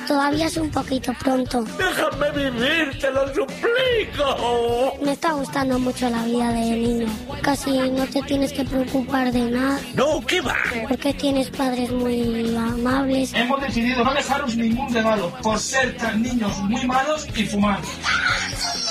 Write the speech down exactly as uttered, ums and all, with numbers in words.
Todavía es un poquito pronto. ¡Déjame vivir, te lo suplico! Me está gustando mucho la vida de niño. Casi no te tienes que preocupar de nada. No, ¿qué va? Porque tienes padres muy amables. Hemos decidido no dejaros ningún regalo por ser tan niños muy malos y fumar.